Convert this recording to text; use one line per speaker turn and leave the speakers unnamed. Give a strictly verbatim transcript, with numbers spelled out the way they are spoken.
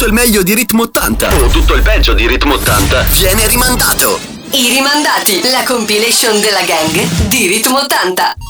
il meglio di Ritmo ottanta
o tutto il peggio di Ritmo ottanta
viene rimandato.
I rimandati, la compilation della gang di Ritmo ottanta.